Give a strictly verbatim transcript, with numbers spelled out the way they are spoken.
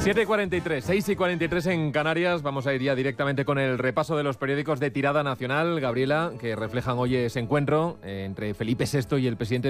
siete y cuarenta y tres, seis y cuarenta y tres en Canarias. Vamos a ir ya directamente con el repaso de los periódicos de tirada nacional, Gabriela, que reflejan hoy ese encuentro eh, entre Felipe sexto y el presidente